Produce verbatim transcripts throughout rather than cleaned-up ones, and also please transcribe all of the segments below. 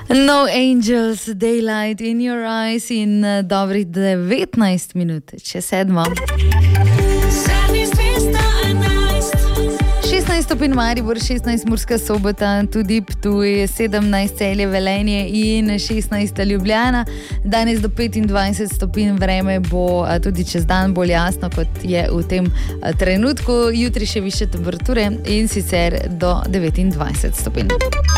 No Angels, Daylight in Your Eyes in uh, dobrih devetnajst minut, če sedmo. šestnajst stopinj Maribor, šestnajst Murska Sobota, tudi Ptuj, sedemnajst Celje, Velenje in šestnajst Ljubljana. Danes do petindvajset stopinj, vreme bo tudi čez dan bolj jasno, kot je v tem trenutku. Jutri še višje temperature in sicer do devetindvajset stopinj.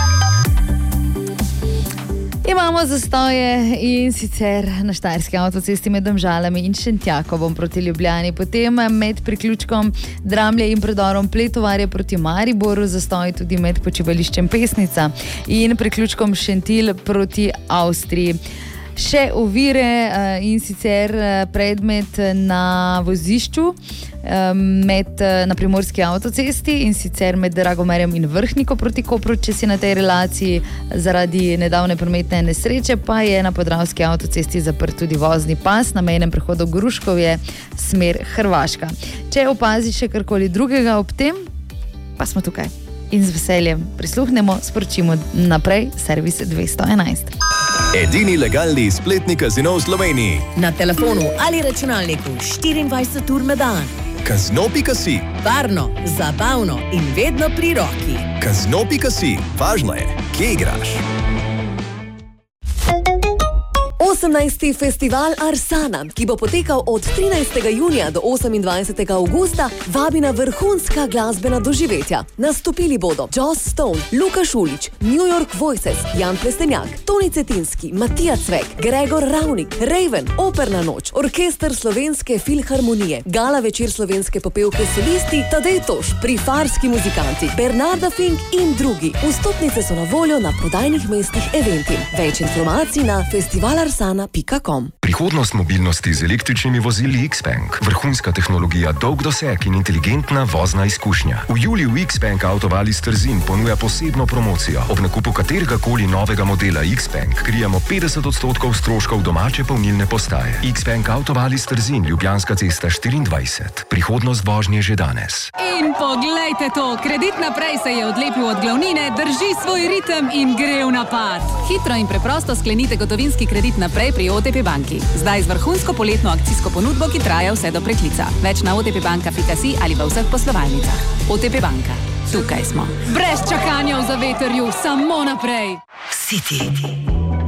Imamo zastoje in sicer na Štajerski avtocesti med Domžalami in Šentjakovom proti Ljubljani, potem med priključkom Dramlje in predorom Pletovarje proti Mariboru, zastoj tudi med počivališčem Pesnica in priključkom Šentilj proti Avstriji. Še ovire in sicer predmet na vozišču med, na Primorski avtocesti in sicer med Dragomerjem in Vrhniko proti Kopru, če si na tej relaciji zaradi nedavne prometne nesreče, pa je na Podravski avtocesti zaprt tudi vozni pas na mejnem prehodu Gruškovje, smer Hrvaška. Če opaziš še karkoli drugega ob tem, pa smo tukaj in z veseljem prisluhnemo, sporočimo naprej servis dvesto enajst. Edini legalni spletni kazino v Sloveniji. Na telefonu ali računalniku štiriindvajset ur na dan. Kazino pika si. Varno, zabavno in vedno pri roki. Kazino pika si. Važno je, kje igraš. osemnajsti Festival Arsana, ki bo potekal od trinajstega junija do osemindvajsetega avgusta, vabi na vrhunska glasbena doživetja. Nastopili bodo Joss Stone, Luka Šulić, New York Voices, Jan Plestenjak, Toni Cetinski, Matija Cvek, Gregor Ravnik, Raven, Operna noč, Orkester Slovenske filharmonije, Gala večer slovenske popevke solisti, Tadej Toš, Prifarski muzikanti, Bernarda Fink in drugi. Vstopnice so na voljo na prodajnih mestih Eventim. Več informacij na festivalar pika com. Prihodnost mobilnosti z električnimi vozili X-Bank. Vrhunska tehnologija, dolg doseg in inteligentna vozna izkušnja. V juliju X-Bank Autovalis Trzin ponuja posebno promocijo. Ob nakupu katerega koli novega modela X-Bank krijemo petdeset odstotkov stroškov domače polnilne postaje. X-Bank Autovalis Trzin, Ljubljanska cesta štiriindvajset. Prihodnost vožnje že danes. In poglejte to, Kredit naprej se je odlepil od glavnine, drži svoj ritem in gre v napad. Hitro in preprosto sklenite gotovinski kredit naprej pri O T P banki. Zdaj z vrhunsko poletno akcijsko ponudbo, ki traja vse do preklica. Več na otpbanka pika si ali v vseh poslovalnicah. O T P banka. Tukaj smo. Brez čakanja v zavetrju, samo naprej. City.